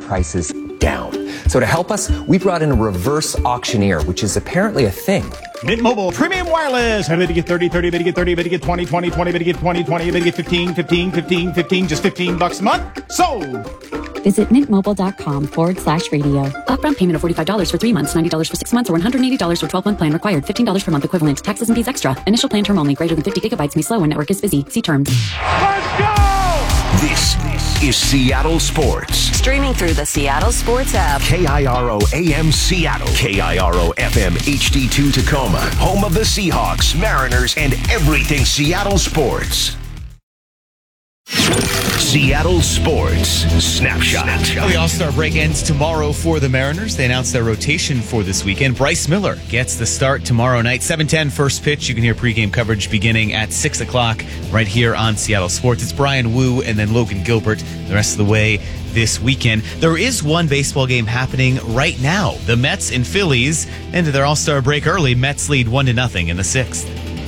prices down. So to help us, we brought in a reverse auctioneer, which is apparently a thing. Mint Mobile Premium Wireless. How to get 30, 30, better get 30, better get 20, 20, 20, better get 20, 20, better get 15, 15, 15, 15, just $15 a month. Sold! Visit mintmobile.com/radio. Upfront payment of $45 for 3 months, $90 for 6 months, or $180 for 12-month plan required. $15 per month equivalent. Taxes and fees extra. Initial plan term only. Greater than 50 gigabytes may slow when network is busy. See terms. Let's go! This is Seattle Sports. Streaming through the Seattle Sports app. KIRO AM Seattle. KIRO FM HD2 Tacoma. Home of the Seahawks, Mariners, and everything Seattle sports. Seattle Sports Snapshot. The All-Star break ends tomorrow for the Mariners. They announced their rotation for this weekend. Bryce Miller gets the start tomorrow night. 7:10 first pitch. You can hear pregame coverage beginning at 6 o'clock right here on Seattle Sports. It's Brian Wu and then Logan Gilbert the rest of the way this weekend. There is one baseball game happening right now. The Mets and Phillies into their All-Star break early. Mets lead 1-0 in the 6th.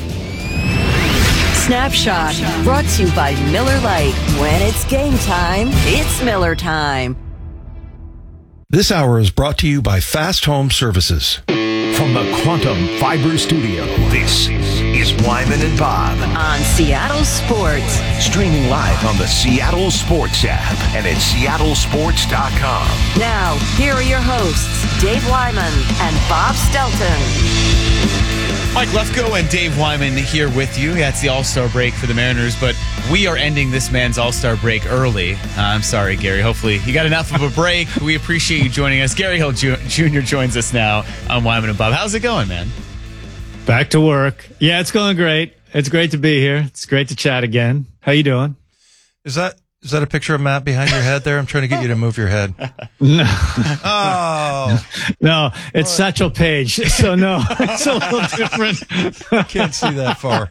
Snapshot, brought to you by Miller Lite. When it's game time, it's Miller time. This hour is brought to you by Fast Home Services. From the Quantum Fiber Studio, this is Wyman and Bob. On Seattle Sports. Streaming live on the Seattle Sports app and at seattlesports.com. Now, here are your hosts, Dave Wyman and Bob Stelton. Mike Lefko and Dave Wyman here with you. Yeah, it's the All-Star break for the Mariners, but we are ending this man's All-Star break early. I'm sorry, Gary. Hopefully you got enough of a break. We appreciate you joining us. Gary Hill Jr. joins us now on Wyman and Bob. How's it going, man? Back to work. Yeah, it's going great. It's great to be here. It's great to chat again. How you doing? Is that a picture of Matt behind your head there? I'm trying to get you to move your head. No. Oh. No, it's Satchel Paige. So no, it's a little different. Can't see that far.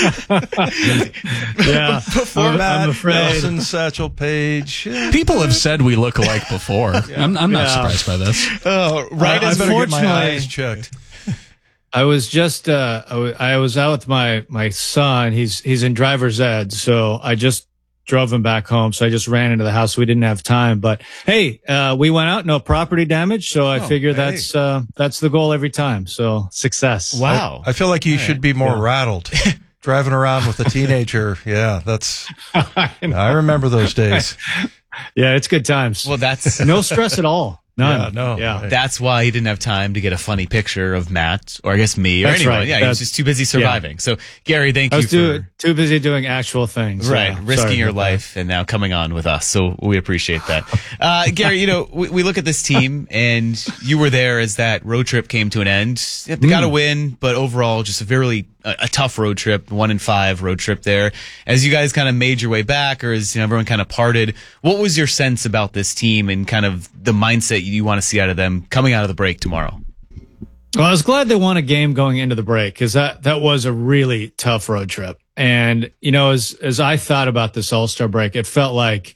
Yeah. I'm afraid. Nelson, Satchel Paige. People have said we look alike before. Yeah. I'm not surprised by this. Oh, right. I better get my eyes checked. I was just I was out with my son. He's in driver's ed, so I just drove him back home. So I just ran into the house. We didn't have time, but hey, we went out, no property damage. So I figure that's the goal every time. So success. Wow. I feel like you should be more rattled. Driving around with a teenager. Yeah, I remember those days. Yeah, it's good times. Well, that's no stress at all. None. Yeah, no. Yeah. Right. That's why he didn't have time to get a funny picture of Matt, or I guess me, or That's anyone. right. Yeah, he was just too busy surviving. Yeah. So, Gary, thank you for too busy doing actual things. Right, risking your life and now coming on with us. So we appreciate that. Gary, we look at this team, and you were there as that road trip came to an end. They got a win, but overall, just a tough road trip, 1-5 road trip there. As you guys kind of made your way back, or as everyone kind of parted, what was your sense about this team and kind of the mindset you want to see out of them coming out of the break tomorrow? Well, I was glad they won a game going into the break, because that was a really tough road trip. And, as I thought about this All-Star break, it felt like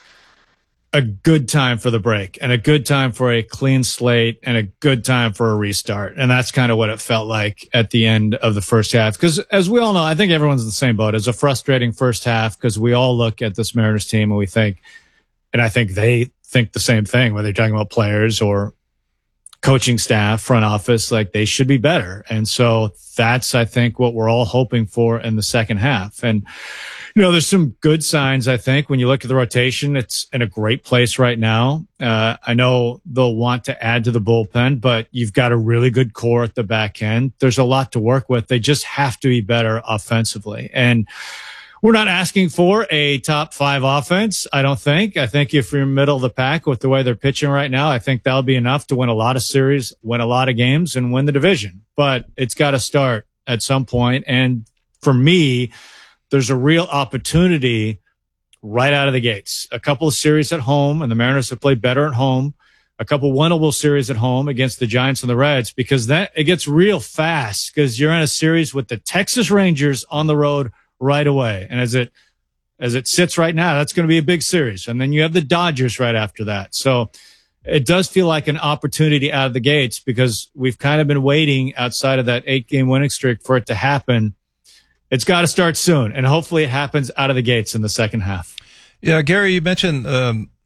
a good time for the break and a good time for a clean slate and a good time for a restart. And that's kind of what it felt like at the end of the first half. Because as we all know, I think everyone's in the same boat. It's a frustrating first half because we all look at this Mariners team and we think, and I think they think the same thing, whether you're talking about players or coaching staff, front office, like they should be better. And so that's, I think, what we're all hoping for in the second half. And, there's some good signs, I think, when you look at the rotation. It's in a great place right now. I know they'll want to add to the bullpen, but you've got a really good core at the back end. There's a lot to work with. They just have to be better offensively. And we're not asking for a top 5 offense, I don't think. I think if you're middle of the pack with the way they're pitching right now, I think that'll be enough to win a lot of series, win a lot of games, and win the division. But it's got to start at some point. And for me, there's a real opportunity right out of the gates. A couple of series at home, and the Mariners have played better at home. A couple winnable series at home against the Giants and the Reds, because that it gets real fast because you're in a series with the Texas Rangers on the road right away. And as it sits right now, that's going to be a big series. And then you have the Dodgers right after that. So it does feel like an opportunity out of the gates because we've kind of been waiting outside of that 8-game winning streak for it to happen. It's got to start soon, and hopefully it happens out of the gates in the second half. Yeah, Gary, you mentioned,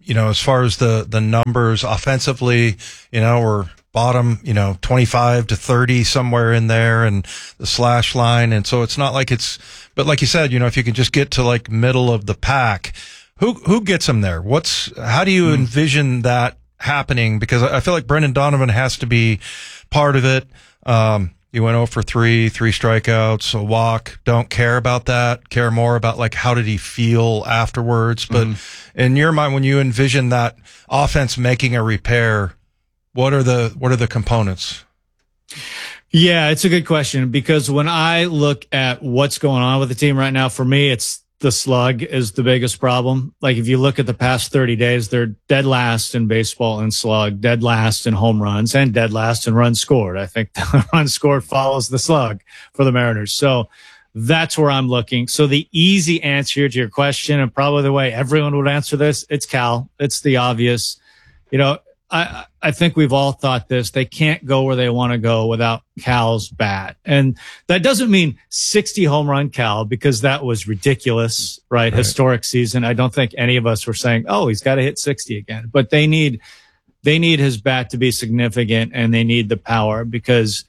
as far as the numbers offensively, we're bottom, 25 to 30 somewhere in there, and the slash line. And so it's not like but like you said, if you can just get to like middle of the pack, who gets them there? How do you envision that happening? Because I feel like Brendan Donovan has to be part of it. You went 0 for 3 strikeouts, a walk. Don't care about that. Care more about like how did he feel afterwards. But in your mind, when you envision that offense making a repair, what are the components? Yeah, it's a good question, because when I look at what's going on with the team right now, for me, it's the slug is the biggest problem. Like if you look at the past 30 days, they're dead last in baseball in slug, dead last in home runs, and dead last in runs scored. I think the run scored follows the slug for the Mariners. So that's where I'm looking. So the easy answer to your question, and probably the way everyone would answer this, it's Cal. It's the obvious. I think we've all thought this. They can't go where they want to go without Cal's bat. And that doesn't mean 60 home run Cal, because that was ridiculous, right? Historic season. I don't think any of us were saying, oh, he's got to hit 60 again. But they need his bat to be significant, and they need the power, because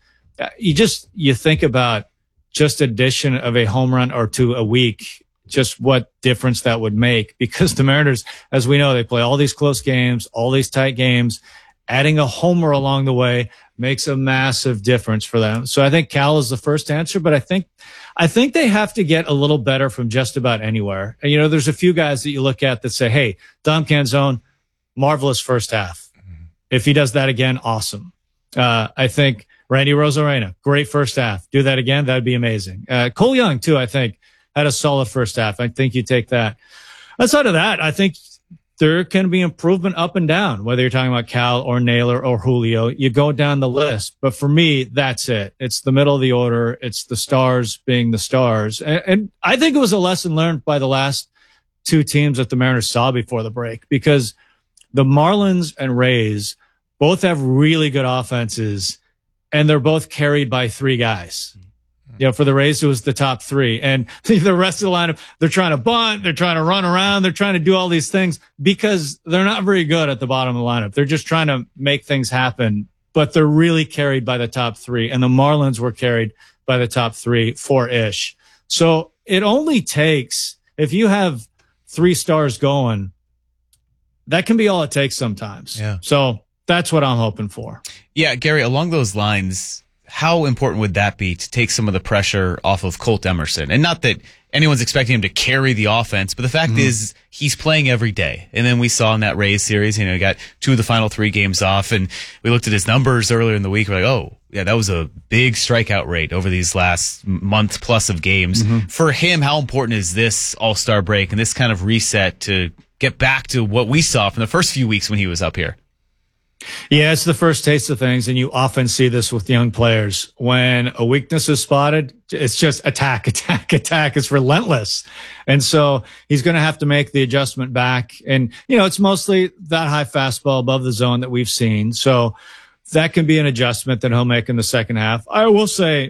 you think about just addition of a home run or two a week, just what difference that would make, because the Mariners, as we know, they play all these close games, all these tight games. Adding a homer along the way makes a massive difference for them. So I think Cal is the first answer, but I think they have to get a little better from just about anywhere. And, there's a few guys that you look at that say, hey, Dom Canzone, marvelous first half. If he does that again, awesome. I think Randy Rosarena, great first half. Do that again, that'd be amazing. Cole Young, too, I think, had a solid first half. I think you take that. Outside of that, I think there can be improvement up and down, whether you're talking about Cal or Naylor or Julio. You go down the list. But for me, that's it. It's the middle of the order. It's the stars being the stars. And I think it was a lesson learned by the last two teams that the Mariners saw before the break, because the Marlins and Rays both have really good offenses, and they're both carried by three guys. For the Rays, it was the top three. And the rest of the lineup, they're trying to bunt, they're trying to run around, they're trying to do all these things because they're not very good at the bottom of the lineup. They're just trying to make things happen, but they're really carried by the top three. And the Marlins were carried by the top three, 4-ish. So it only takes, if you have three stars going, that can be all it takes sometimes. Yeah. So that's what I'm hoping for. Yeah, Gary, along those lines, how important would that be to take some of the pressure off of Colt Emerson? And not that anyone's expecting him to carry the offense, but the fact is he's playing every day. And then we saw in that Rays series, he got 2 of the final 3 games off, and we looked at his numbers earlier in the week. We're like, oh, yeah, that was a big strikeout rate over these last month plus of games. For him, how important is this All-Star break and this kind of reset to get back to what we saw from the first few weeks when he was up here? Yeah, it's the first taste of things, and you often see this with young players. When a weakness is spotted, it's just attack. It's relentless. And so he's going to have to make the adjustment back. And, it's mostly that high fastball above the zone that we've seen. So that can be an adjustment that he'll make in the second half. I will say,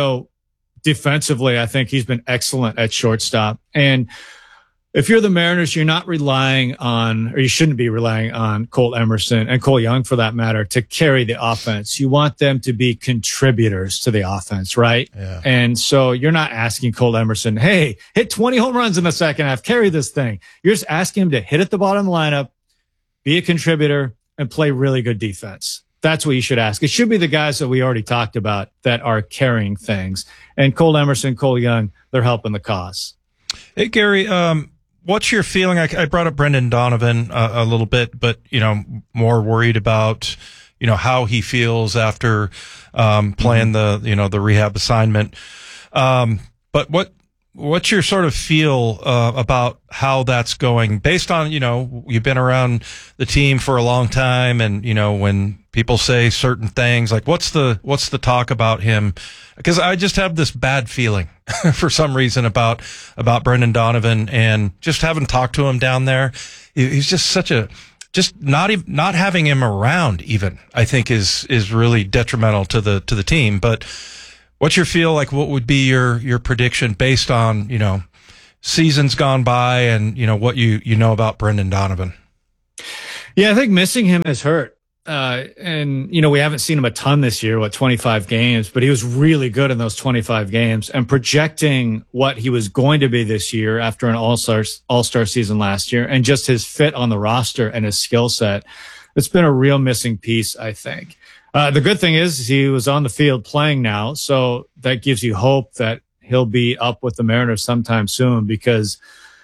defensively, I think he's been excellent at shortstop. And if you're the Mariners, you're not relying on, or you shouldn't be relying on Colt Emerson and Cole Young for that matter to carry the offense. You want them to be contributors to the offense, right? Yeah. And so you're not asking Colt Emerson, hey, hit 20 home runs in the second half, carry this thing. You're just asking him to hit at the bottom of the lineup, be a contributor, and play really good defense. That's what you should ask. It should be the guys that we already talked about that are carrying things. And Colt Emerson, Cole Young, they're helping the cause. Hey, Gary, what's your feeling? I brought up Brendan Donovan a little bit, but, more worried about, how he feels after playing the rehab assignment. But what's your sort of feel about how that's going based on, you've been around the team for a long time, and, when people say certain things, like what's the talk about him? Because I just have this bad feeling for some reason about Brendan Donovan, and just having talked to him down there, he's just not having him around even, I think is really detrimental to the team. But what's your feel like? What would be your prediction based on, seasons gone by and, what you know about Brendan Donovan? Yeah, I think missing him has hurt. And, we haven't seen him a ton this year, 25 games, but he was really good in those 25 games. And projecting what he was going to be this year after an all-star season last year and just his fit on the roster and his skill set, it's been a real missing piece, I think. The good thing is he was on the field playing now, so that gives you hope that he'll be up with the Mariners sometime soon, because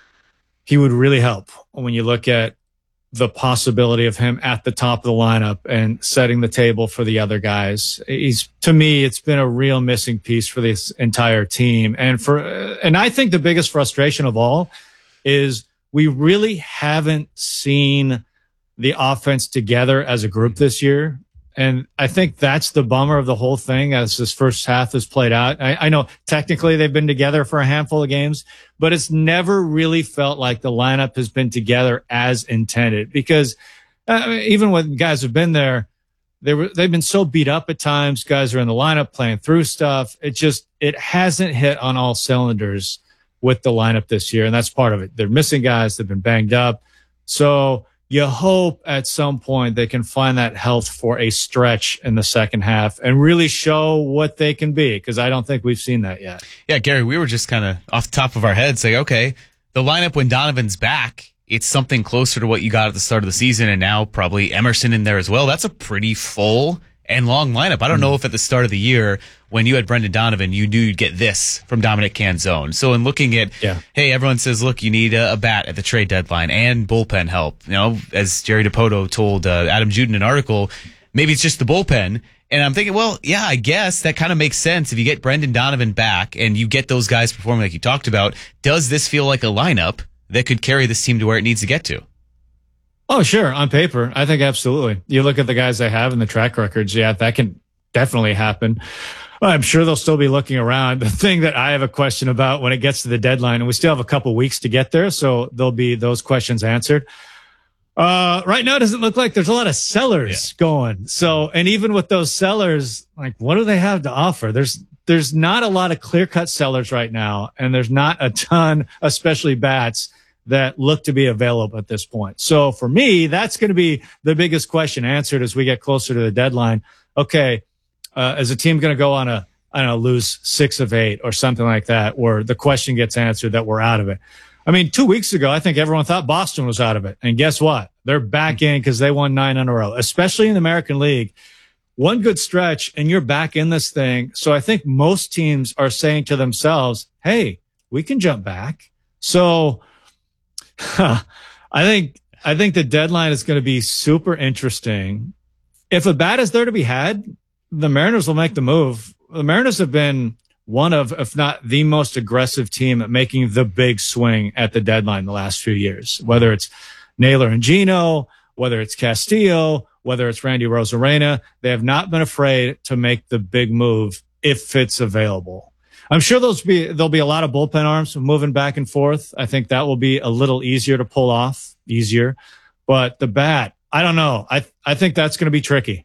he would really help when you look at the possibility of him at the top of the lineup and setting the table for the other guys. To me, it's been a real missing piece for this entire team. And I think the biggest frustration of all is we really haven't seen the offense together as a group this year. And I think that's the bummer of the whole thing as this first half has played out. I know technically they've been together for a handful of games, but it's never really felt like the lineup has been together as intended, because even when guys have been there, they've been so beat up at times. Guys are in the lineup playing through stuff. It hasn't hit on all cylinders with the lineup this year. And that's part of it. They're missing guys. They've been banged up. So you hope at some point they can find that health for a stretch in the second half and really show what they can be, because I don't think we've seen that yet. Yeah, Gary, we were just kind of off the top of our heads saying, okay, the lineup when Donovan's back, it's something closer to what you got at the start of the season, and now probably Emerson in there as well. That's a pretty full and long lineup. I don't know if at the start of the year when you had Brendan Donovan, you knew you'd get this from Dominic Canzone. So in looking at, hey, everyone says, look, you need a bat at the trade deadline and bullpen help. As Jerry DiPoto told Adam Jude in an article, maybe it's just the bullpen. And I'm thinking, well, yeah, I guess that kind of makes sense. If you get Brendan Donovan back and you get those guys performing like you talked about, does this feel like a lineup that could carry this team to where it needs to get to? Oh, sure. On paper, I think absolutely. You look at the guys they have in the track records. Yeah, that can definitely happen. I'm sure they'll still be looking around. The thing that I have a question about when it gets to the deadline, and we still have a couple weeks to get there, so there'll be those questions answered. Right now, it doesn't look like there's a lot of sellers going. So, and even with those sellers, like, what do they have to offer? There's not a lot of clear-cut sellers right now, and there's not a ton, especially bats, that look to be available at this point. So for me, that's going to be the biggest question answered as we get closer to the deadline. Okay, is a team going to go on lose 6 of 8 or something like that, where the question gets answered that we're out of it? I mean, 2 weeks ago, I think everyone thought Boston was out of it. And guess what? They're back in because they won 9 in a row, especially in the American League. One good stretch and you're back in this thing. So I think most teams are saying to themselves, hey, we can jump back. So I think the deadline is going to be super interesting. If a bat is there to be had, the Mariners will make the move. The Mariners have been one of, if not the most aggressive team at making the big swing at the deadline the last few years, whether it's Naylor and Gino, whether it's Castillo, whether it's Randy Rosarena. They have not been afraid to make the big move if it's available. I'm sure there'll be a lot of bullpen arms moving back and forth. I think that will be a little easier to pull off, but the bat, I don't know. I think that's going to be tricky.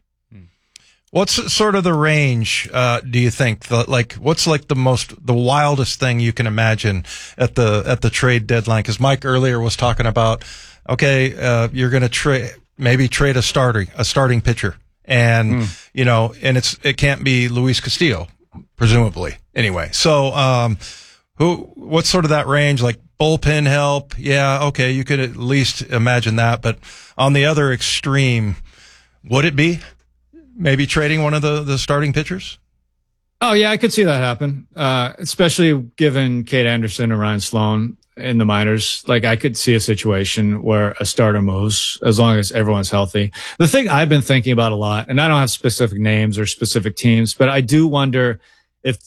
What's sort of the range, do you think? What's like the wildest thing you can imagine at the trade deadline? Because Mike earlier was talking about, okay, you're going to trade a starting pitcher, and and it can't be Luis Castillo, presumably. Anyway, so what's sort of that range? Like bullpen help? Yeah, okay, you could at least imagine that. But on the other extreme, would it be maybe trading one of the starting pitchers? Oh, yeah, I could see that happen, especially given Cade Anderson and Ryan Sloan in the minors. Like, I could see a situation where a starter moves as long as everyone's healthy. The thing I've been thinking about a lot, and I don't have specific names or specific teams, but I do wonder if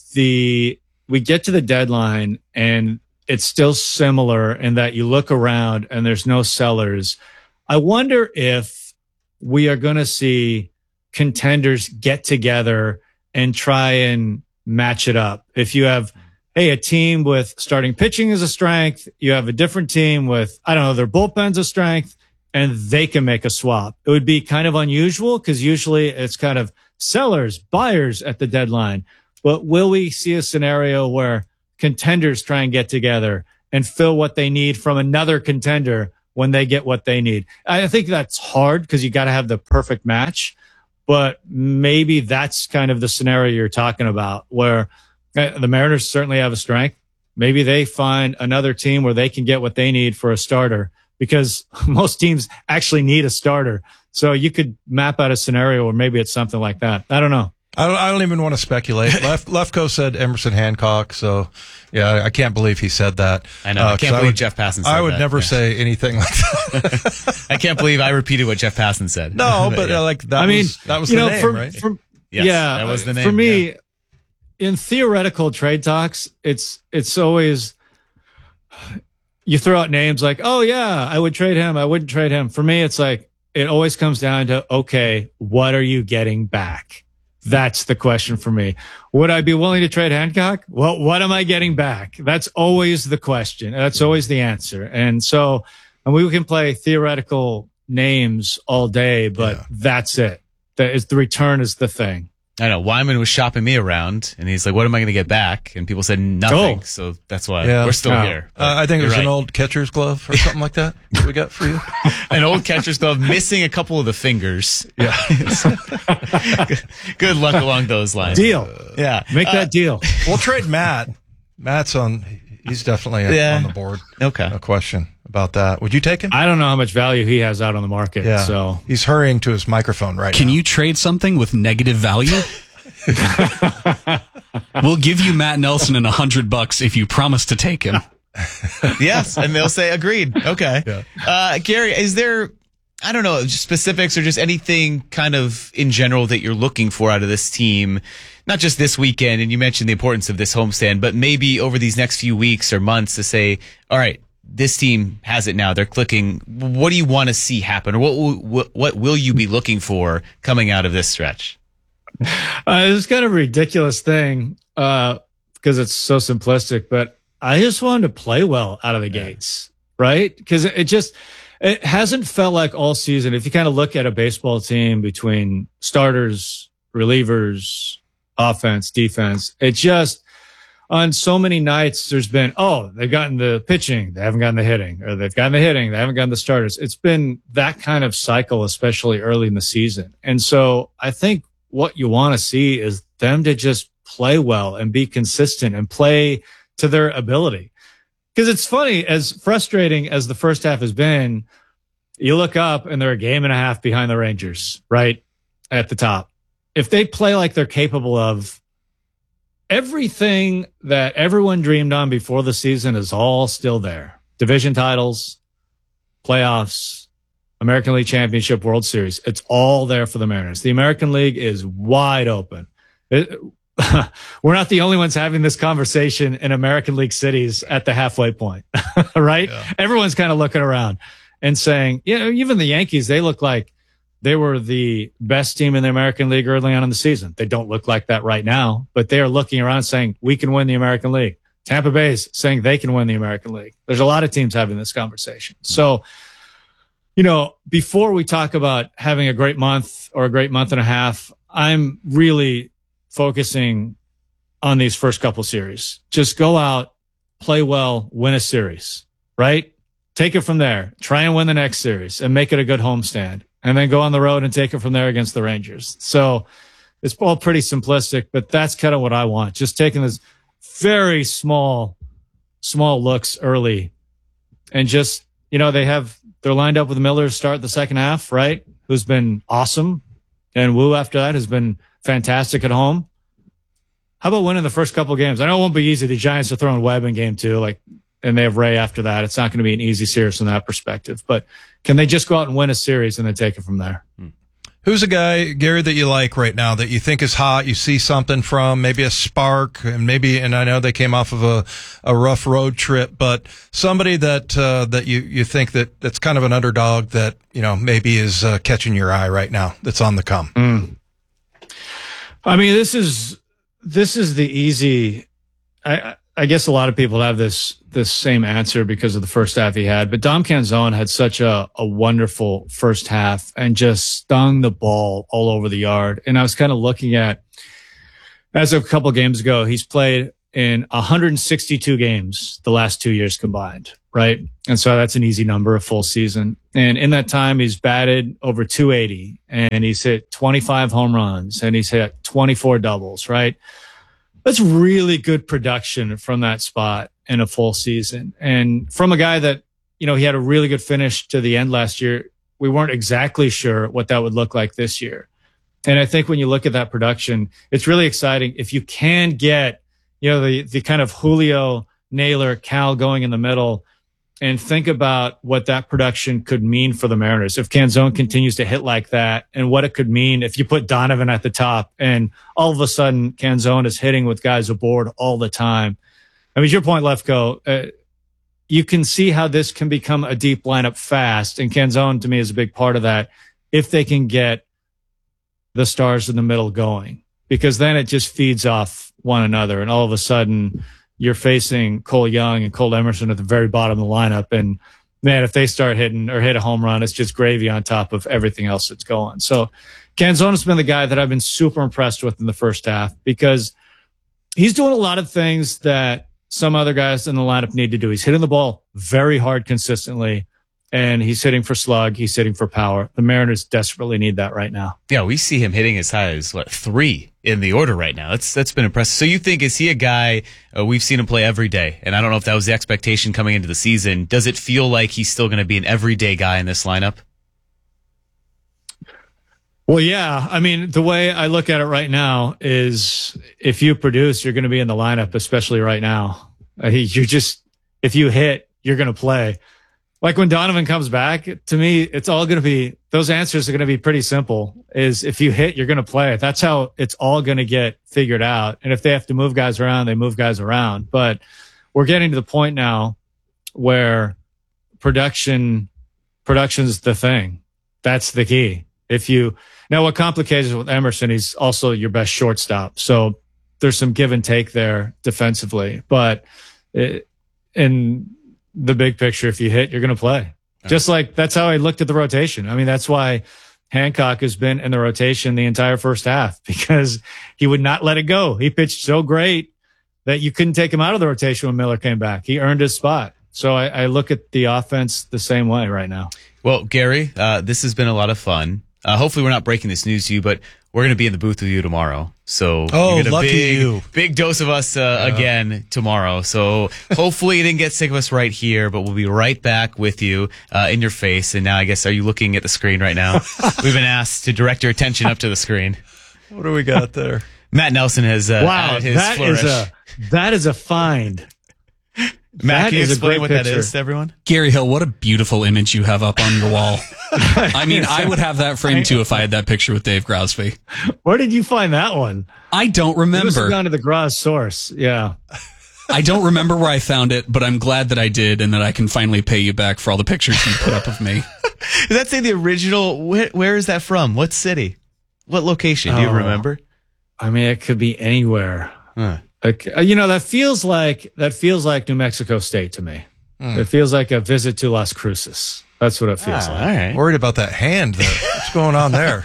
we get to the deadline and it's still similar in that you look around and there's no sellers. I wonder if we are going to see contenders get together and try and match it up. If you have, a team with starting pitching as a strength, you have a different team with, their bullpen's a strength, and they can make a swap. It would be kind of unusual because usually it's kind of sellers, buyers at the deadline. But will we see a scenario where contenders try and get together and fill what they need from another contender when they get what they need. I think that's hard because you got to have the perfect match, but maybe that's kind of the scenario you're talking about where the Mariners certainly have a strength. Maybe they find another team where they can get what they need for a starter, because most teams actually need a starter. So you could map out a scenario where maybe it's something like that. I don't know. I don't even want to speculate. Lefko said Emerson Hancock, so yeah, I can't believe he said that. I know. I can't believe Jeff Passan said that. I would never say anything like that. I can't believe I repeated what Jeff Passan said. No, but like that. That was the name, right? Yes, yeah, that was the name. For me, in theoretical trade talks, it's always you throw out names like, oh yeah, I would trade him. I wouldn't trade him. For me, it's like it always comes down to, okay, what are you getting back? That's the question for me. Would I be willing to trade Hancock? Well, what am I getting back? That's always the question. That's always the answer. And so, and we can play theoretical names all day, but that's it. The return is the thing. I know. Wyman was shopping me around, and he's like, what am I going to get back? And people said nothing. So that's why we're still here. I think it was an old catcher's glove or something like that we got for you. An old catcher's glove missing a couple of the fingers. Yeah. Good luck along those lines. Deal. Yeah. Make that deal. We'll trade Matt. Matt's he's definitely on the board. Okay. No question about that. Would you take him? I don't know how much value he has out on the market. Yeah. So he's hurrying to his microphone right now. Can you trade something with negative value? We'll give you Matt Nelson and $100 if you promise to take him. Yes, and they'll say agreed. Okay. Yeah. Gary, is there, I don't know, just specifics or just anything kind of in general that you're looking for out of this team? Not just this weekend, and you mentioned the importance of this homestand, but maybe over these next few weeks or months to say, all right, this team has it now. They're clicking. What do you want to see happen? Or what will you be looking for coming out of this stretch? It's kind of a ridiculous thing because it's so simplistic, but I just wanted to play well out of the gates, right? Because it hasn't felt like all season. If you kind of look at a baseball team between starters, relievers, offense, defense, it just, on so many nights, there's been, they've gotten the pitching, they haven't gotten the hitting, or they've gotten the hitting, they haven't gotten the starters. It's been that kind of cycle, especially early in the season. And so I think what you want to see is them to just play well and be consistent and play to their ability. Because it's funny, as frustrating as the first half has been, you look up and they're a game and a half behind the Rangers, right at the top. If they play like they're capable of, everything that everyone dreamed on before the season is all still there. Division titles, playoffs, American League Championship, World Series. It's all there for the Mariners. The American League is wide open. We're not the only ones having this conversation in American League cities at the halfway point, right? Yeah. Everyone's kind of looking around and saying, even the Yankees, they look like they were the best team in the American League early on in the season. They don't look like that right now, but they are looking around saying, we can win the American League. Tampa Bay is saying they can win the American League. There's a lot of teams having this conversation. So, before we talk about having a great month or a great month and a half, I'm really focusing on these first couple series. Just go out, play well, win a series, right? Take it from there. Try and win the next series and make it a good homestand. And then go on the road and take it from there against the Rangers. So it's all pretty simplistic, but that's kind of what I want. Just taking this very small looks early and just, they're lined up with Miller to start the second half, right? Who's been awesome. And Wu after that has been fantastic at home. How about winning the first couple of games? I know it won't be easy. The Giants are throwing Webb in game 2, and they have Ray after that. It's not going to be an easy series from that perspective, but can they just go out and win a series and then take it from there? Who's a guy, Gary, that you like right now that you think is hot? You see something from, maybe a spark, and I know they came off of a rough road trip, but somebody that you think that's kind of an underdog that, maybe is catching your eye right now that's on the come. I mean, this is the easy, I guess a lot of people have this same answer because of the first half he had, but Dom Canzone had such a wonderful first half and just stung the ball all over the yard. And I was kind of looking at, as of a couple of games ago, he's played in 162 games the last 2 years combined, right? And so that's an easy number, a full season. And in that time, he's batted over 280, and he's hit 25 home runs, and he's hit 24 doubles, right? That's really good production from that spot in a full season. And from a guy that, he had a really good finish to the end last year, we weren't exactly sure what that would look like this year. And I think when you look at that production, it's really exciting. If you can get, the kind of Julio, Naylor, Cal going in the middle, and think about what that production could mean for the Mariners. If Canzone continues to hit like that, and what it could mean if you put Donovan at the top and all of a sudden Canzone is hitting with guys aboard all the time. I mean, your point, Lefko, you can see how this can become a deep lineup fast. And Canzone, to me, is a big part of that if they can get the stars in the middle going, because then it just feeds off one another. And all of a sudden you're facing Cole Young and Cole Emerson at the very bottom of the lineup. And man, if they start hitting or hit a home run, it's just gravy on top of everything else that's going. So Canzone has been the guy that I've been super impressed with in the first half, because he's doing a lot of things that some other guys in the lineup need to do. He's hitting the ball very hard consistently, and he's hitting for slug. He's hitting for power. The Mariners desperately need that right now. Yeah, we see him hitting as high as 3 in the order right now. That's been impressive. So you think, is he a guy, we've seen him play every day, and I don't know if that was the expectation coming into the season. Does it feel like he's still going to be an everyday guy in this lineup? Well, yeah. I mean, the way I look at it right now is if you produce, you're going to be in the lineup, especially right now. If you hit, you're going to play. Like when Donovan comes back, to me, it's all going to be, those answers are going to be pretty simple. Is if you hit, you're going to play. That's how it's all going to get figured out. And if they have to move guys around, they move guys around. But we're getting to the point now where production's the thing. That's the key. Now what complicates it with Emerson, he's also your best shortstop. So there's some give and take there defensively, but in the big picture, if you hit, you're going to play. Just like that's how I looked at the rotation. I mean, that's why Hancock has been in the rotation the entire first half, because he would not let it go. He pitched so great that you couldn't take him out of the rotation when Miller came back. He earned his spot. So I look at the offense the same way right now. Well, Gary, this has been a lot of fun. Hopefully we're not breaking this news to you, but we're going to be in the booth with you tomorrow. So you get a big dose of us again tomorrow. So hopefully you didn't get sick of us right here, but we'll be right back with you in your face. And now I guess, are you looking at the screen right now? We've been asked to direct your attention up to the screen. What do we got there? Matt Nelson has added his flourish. That is a find. Matt, can you explain what that is to everyone? Gary Hill, what a beautiful image you have up on your wall. I mean, I would have that framed too if I had that picture with Dave Grosby. Where did you find that one? I don't remember. You must have gone to the Gros source. Yeah. I don't remember where I found it, but I'm glad that I did, and that I can finally pay you back for all the pictures you put up of me. Does that say the original? Where is that from? What city? What location? Do you remember? I mean, it could be anywhere. That feels like New Mexico State to me. It feels like a visit to Las Cruces. That's what it feels like. All right. Worried about that hand, though. What's going on there?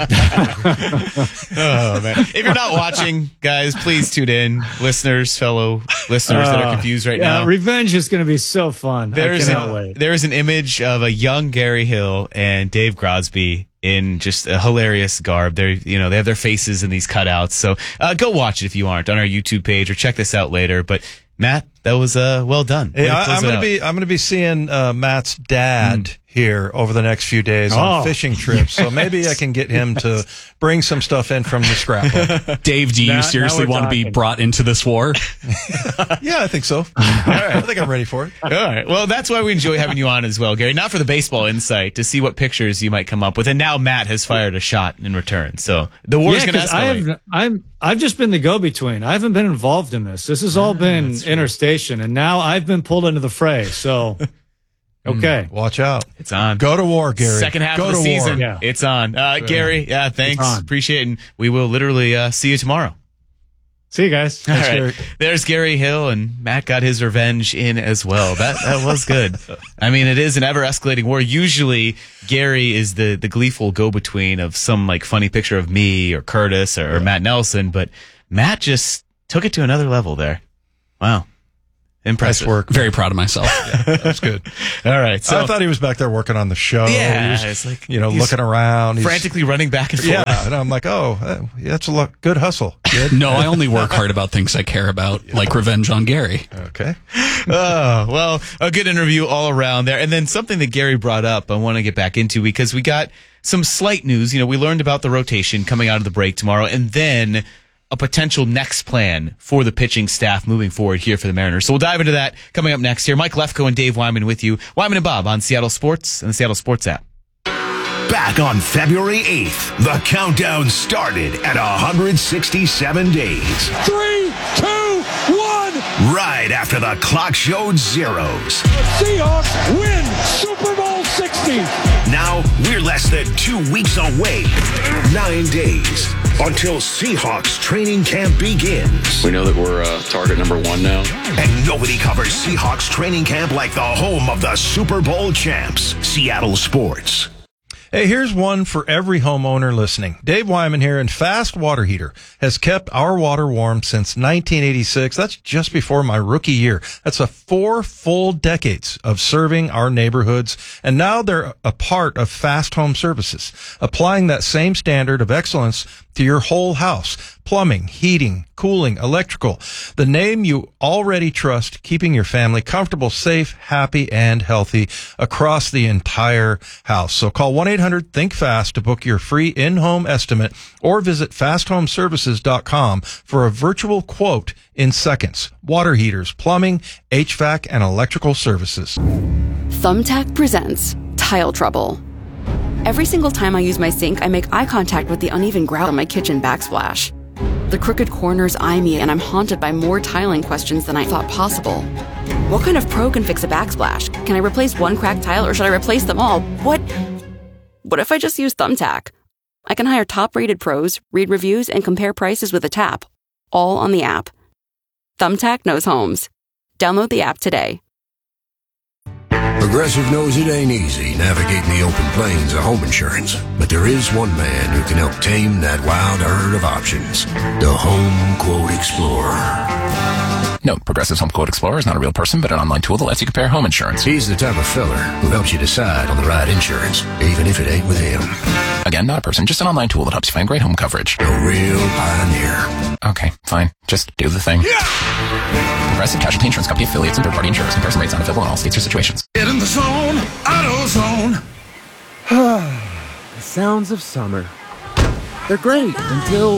Oh, man. If you're not watching, guys, please tune in. Fellow listeners that are confused right now. Revenge is going to be so fun. I cannot wait. There is an image of a young Gary Hill and Dave Grosby in just a hilarious garb. They have their faces in these cutouts. So go watch it if you aren't on our YouTube page, or check this out later. But Matt, that was well done. Yeah, I'm going to be seeing Matt's dad here over the next few days on fishing trips. So maybe I can get him to bring some stuff in from the scrapbook. Dave, do you seriously want to be brought into this war? Yeah, I think so. All right, I think I'm ready for it. All right. Well, that's why we enjoy having you on as well, Gary. Not for the baseball insight, to see what pictures you might come up with. And now Matt has fired a shot in return. So the war is going to escalate. I've just been the go-between. I haven't been involved in this. This has all been interstation, and now I've been pulled into the fray. So, okay. Watch out. It's on. Go to war, Gary. Second half of the season. Yeah. It's on. Gary, thanks. Appreciate it. And we will literally see you tomorrow. See you guys. Thanks, Gary. There's Gary Hill, and Matt got his revenge in as well. That was good. I mean, it is an ever-escalating war. Usually, Gary is the gleeful go-between of some funny picture of me or Curtis or Matt Nelson, but Matt just took it to another level there. Wow. Impressive. Nice work. Very proud of myself. That's good. All right. So I thought he was back there working on the show. Yeah, He was, it's like he's he's looking around. He's frantically running back and forth. Yeah, and I'm like, that's a good hustle. Good. No, I only work hard about things I care about, like revenge on Gary. Okay. Oh, well, a good interview all around there. And then something that Gary brought up, I want to get back into because we got some slight news. We learned about the rotation coming out of the break tomorrow, and then a potential next plan for the pitching staff moving forward here for the Mariners. So we'll dive into that coming up next here. Mike Lefko and Dave Wyman with you. Wyman and Bob on Seattle Sports and the Seattle Sports app. Back on February 8th, the countdown started at 167 days. 3, 2, 1. Right after the clock showed zeros. The Seahawks win Super Bowl 60. Now we're less than 2 weeks away. 9 days until Seahawks training camp begins. We know that we're target number 1 now. And nobody covers Seahawks training camp like the home of the Super Bowl champs, Seattle Sports. Hey, here's one for every homeowner listening. Dave Wyman here, and Fast Water Heater has kept our water warm since 1986. That's just before my rookie year. That's 4 full decades of serving our neighborhoods, and now they're a part of Fast Home Services, applying that same standard of excellence to your whole house. Plumbing, heating, cooling, electrical. The name you already trust, keeping your family comfortable, safe, happy, and healthy across the entire house. So call 1-800-THINK-FAST to book your free in-home estimate or visit fasthomeservices.com for a virtual quote in seconds. Water heaters, plumbing, HVAC, and electrical services. Thumbtack presents Tile Trouble. Every single time I use my sink, I make eye contact with the uneven grout on my kitchen backsplash. The crooked corners eye me, and I'm haunted by more tiling questions than I thought possible. What kind of pro can fix a backsplash? Can I replace one cracked tile, or should I replace them all? What if I just use Thumbtack? I can hire top-rated pros, read reviews, and compare prices with a tap, all on the app. Thumbtack knows homes. Download the app today. Progressive knows it ain't easy navigating the open plains of home insurance, but there is one man who can help tame that wild herd of options. The Home Quote Explorer. Note, Progressive's Home Quote Explorer is not a real person, but an online tool that lets you compare home insurance. He's the type of feller who helps you decide on the right insurance, even if it ain't with him. Again, not a person, just an online tool that helps you find great home coverage. A real pioneer. Okay, fine. Just do the thing. Progressive Casualty Insurance Company affiliates and third-party insurers. Comparison rates not available in all states or situations. Get in the zone, AutoZone. The sounds of summer. They're great until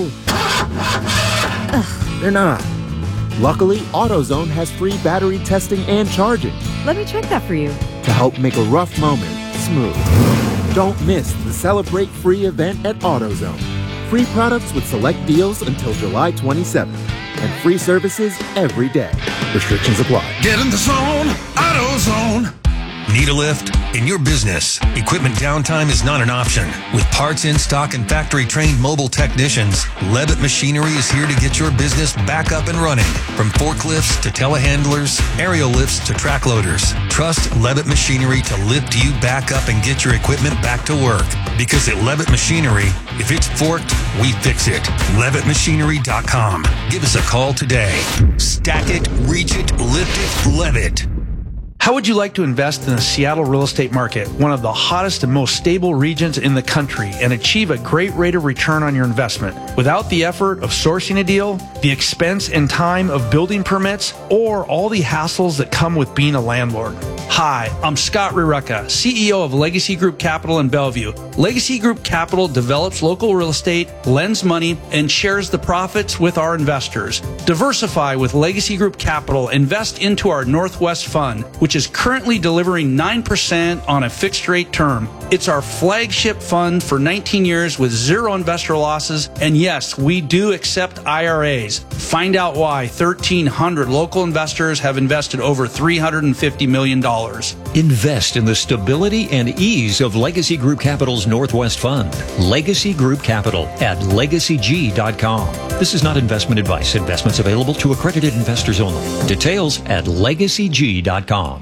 they're not. Luckily, AutoZone has free battery testing and charging. Let me check that for you. To help make a rough moment smooth. Don't miss the Celebrate Free event at AutoZone. Free products with select deals until July 27th. And free services every day. Restrictions apply. Get in the zone, AutoZone. Need a lift? In your business, equipment downtime is not an option. With parts in stock and factory-trained mobile technicians, Levitt Machinery is here to get your business back up and running. From forklifts to telehandlers, aerial lifts to track loaders. Trust Levitt Machinery to lift you back up and get your equipment back to work. Because at Levitt Machinery, if it's forked, we fix it. LevittMachinery.com. Give us a call today. Stack it, reach it, lift it, Levitt. How would you like to invest in the Seattle real estate market, one of the hottest and most stable regions in the country, and achieve a great rate of return on your investment without the effort of sourcing a deal, the expense and time of building permits, or all the hassles that come with being a landlord? Hi, I'm Scott Rireka, CEO of Legacy Group Capital in Bellevue. Legacy Group Capital develops local real estate, lends money, and shares the profits with our investors. Diversify with Legacy Group Capital. Invest into our Northwest Fund, which is currently delivering 9% on a fixed rate term. It's our flagship fund for 19 years with zero investor losses. And yes, we do accept IRAs. Find out why 1,300 local investors have invested over $350 million. Invest in the stability and ease of Legacy Group Capital's Northwest Fund. Legacy Group Capital at legacyg.com. This is not investment advice. Investments available to accredited investors only. Details at legacyg.com.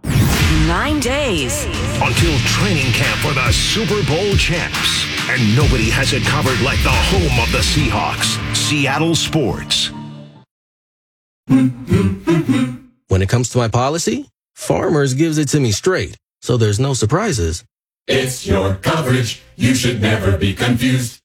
9 days until training camp for the Super Bowl champs. And nobody has it covered like the home of the Seahawks, Seattle Sports. When it comes to my policy, Farmers gives it to me straight, so there's no surprises. It's your coverage. You should never be confused.